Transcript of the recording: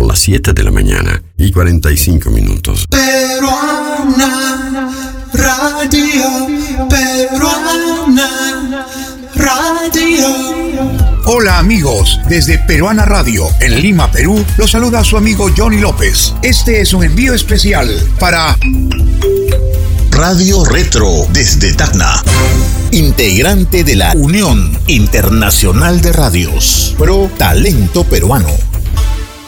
las 7 de la mañana y 45 minutos. Peruana Radio, Peruana Radio. Hola amigos, desde Peruana Radio, en Lima, Perú, los saluda su amigo Johnny López. Este es un envío especial para Radio Retro desde Tacna, integrante de la Unión Internacional de Radios, Pro Talento Peruano.